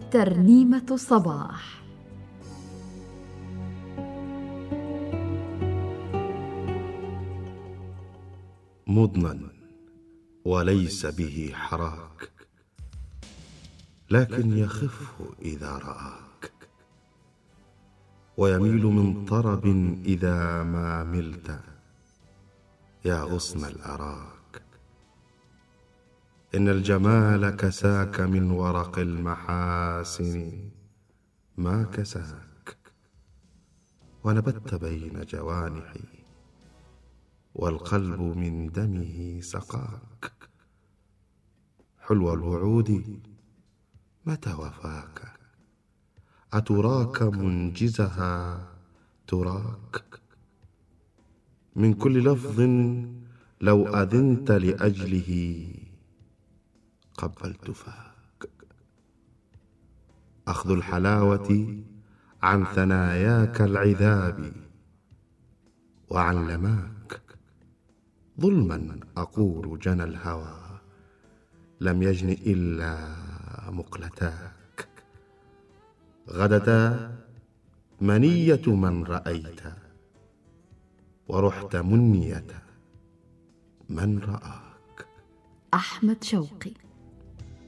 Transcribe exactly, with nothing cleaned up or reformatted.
ترنيمة الصباح. مضنًا وليس به حراك، لكن يخف إذا رآك، ويميل من طرب إذا ما ملت يا غصن الأراك. إن الجمال كساك من ورق المحاسن ما كساك، ونبت بين جوانحي والقلب من دمه سقاك. حلو الوعود متى وفاك، أتراك منجزها تراك. من كل لفظ لو أذنت لأجله قبلت فاك. أخذ الحلاوة عن ثناياك العذاب وعن لماك. ظلما أقول جنى الهوى لم يجن إلا مقلتاك. غدتا منية من رأيت، ورحت منية من رآك. أحمد شوقي.